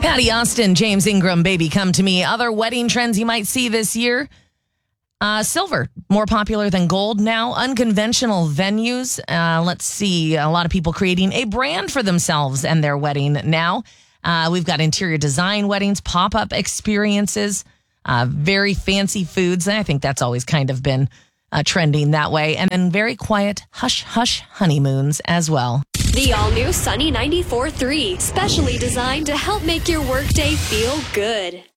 Patty Austin, James Ingram, Baby Come to Me. Other wedding trends you might see this year. Silver, more popular than gold now. Unconventional venues. Let's see. A lot of people creating a brand for themselves and their wedding now. We've got interior design weddings, pop-up experiences, very fancy foods. I think that's always kind of been trending that way. And then very quiet, hush-hush honeymoons as well. The all-new Sunny 94.3, specially designed to help make your workday feel good.